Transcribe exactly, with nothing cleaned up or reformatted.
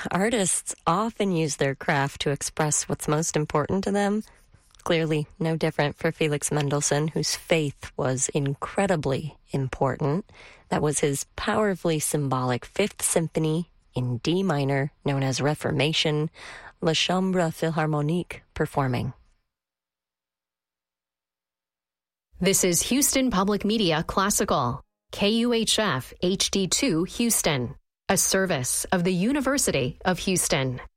artists often use their craft to express what's most important to them. Clearly no different for Felix Mendelssohn, whose faith was incredibly important. That was his powerfully symbolic Fifth Symphony in D minor, known as Reformation, La Chambre Philharmonique performing. This is Houston Public Media Classical, K U H F H D two Houston, a service of the University of Houston.